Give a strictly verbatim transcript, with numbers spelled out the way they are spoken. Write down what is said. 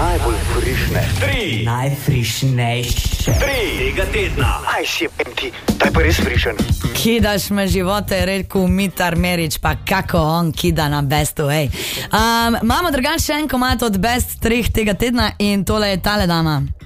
Najbolj frišne. Tri. Najfrišnejše. Tri. Tega tedna. Aj si jebem ti, daj pa res frišen. Kidaš me živote, je rekel Mitar Merič, pa kako on kida na bestu, ej. Um, imamo drugače še en komad od best treh tega tedna in tole je tale dama.